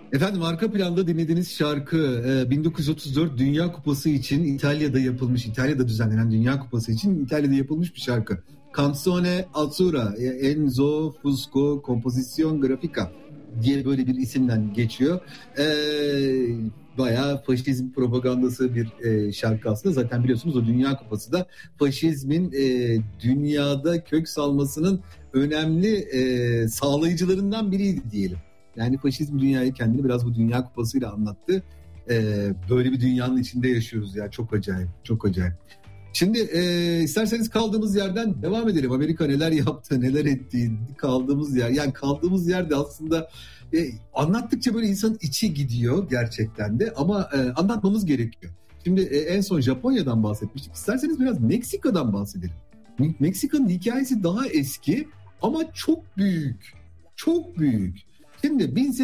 Efendim, arka planda dinlediğiniz şarkı 1934 Dünya Kupası için İtalya'da düzenlenen Dünya Kupası için İtalya'da yapılmış bir şarkı. Canzone Azzurra, Enzo Fusco Composizione Grafica diye böyle bir isimden geçiyor. Bayağı faşizm propagandası bir şarkı aslında. Zaten biliyorsunuz o Dünya Kupası da faşizmin dünyada kök salmasının önemli sağlayıcılarından biriydi diyelim. Yani faşizm dünyayı kendini biraz bu Dünya Kupası'yla anlattı. Böyle bir dünyanın içinde yaşıyoruz ya. Çok acayip, çok acayip. Şimdi isterseniz kaldığımız yerden devam edelim. Amerika neler yaptı, neler etti, kaldığımız yer. Yani kaldığımız yerde aslında anlattıkça böyle insanın içi gidiyor gerçekten de. Ama anlatmamız gerekiyor. Şimdi en son Japonya'dan bahsetmiştik. İsterseniz biraz Meksika'dan bahsedelim. Meksika'nın hikayesi daha eski ama çok büyük. Çok büyük. Şimdi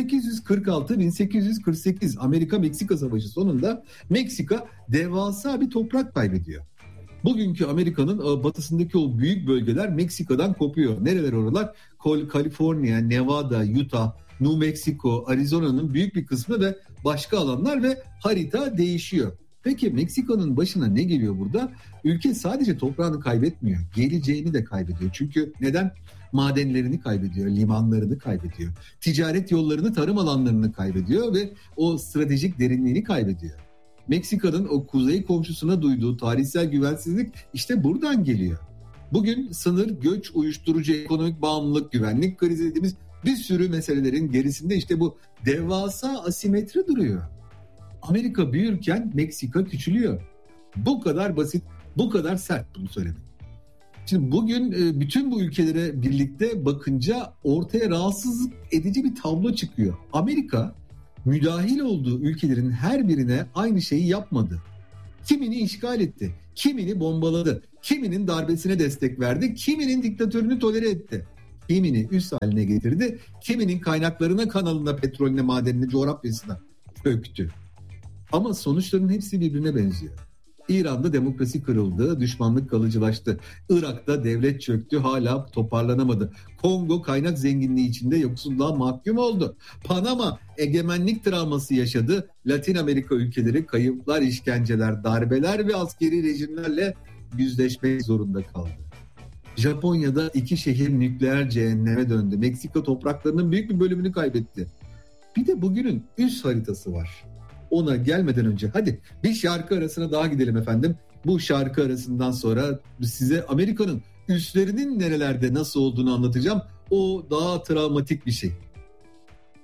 1846-1848 Amerika-Meksika Savaşı sonunda Meksika devasa bir toprak kaybediyor. Bugünkü Amerika'nın batısındaki o büyük bölgeler Meksika'dan kopuyor. Nereler oralar? Kaliforniya, Nevada, Utah, New Mexico, Arizona'nın büyük bir kısmı ve başka alanlar ve harita değişiyor. Peki Meksika'nın başına ne geliyor burada? Ülke sadece toprağını kaybetmiyor, geleceğini de kaybediyor. Çünkü neden? Madenlerini kaybediyor, limanlarını kaybediyor, ticaret yollarını, tarım alanlarını kaybediyor ve o stratejik derinliğini kaybediyor. Meksika'nın o kuzey komşusuna duyduğu tarihsel güvensizlik işte buradan geliyor. Bugün sınır, göç, uyuşturucu, ekonomik bağımlılık, güvenlik krizi dediğimiz bir sürü meselelerin gerisinde işte bu devasa asimetri duruyor. Amerika büyürken Meksika küçülüyor. Bu kadar basit, bu kadar sert bunu söylemek. Şimdi bugün bütün bu ülkelere birlikte bakınca ortaya rahatsızlık edici bir tablo çıkıyor. Amerika müdahil olduğu ülkelerin her birine aynı şeyi yapmadı. Kimini işgal etti, kimini bombaladı, kiminin darbesine destek verdi, kiminin diktatörünü tolere etti. Kimini üs haline getirdi, kiminin kaynaklarına, kanalına, petrolüne, madenine, coğrafyasına çöktü. Ama sonuçların hepsi birbirine benziyor. İran'da demokrasi kırıldı, düşmanlık kalıcılaştı. Irak'ta devlet çöktü, hala toparlanamadı. Kongo kaynak zenginliği içinde yoksulluğa mahkum oldu. Panama egemenlik travması yaşadı. Latin Amerika ülkeleri kayıplar, işkenceler, darbeler ve askeri rejimlerle yüzleşmek zorunda kaldı. Japonya'da 2 şehir nükleer cehenneme döndü. Meksika topraklarının büyük bir bölümünü kaybetti. Bir de bugünün üst haritası var. Ona gelmeden önce hadi bir şarkı arasına daha gidelim efendim. Bu şarkı arasından sonra size Amerika'nın üslerinin nerelerde nasıl olduğunu anlatacağım. O daha travmatik bir şey.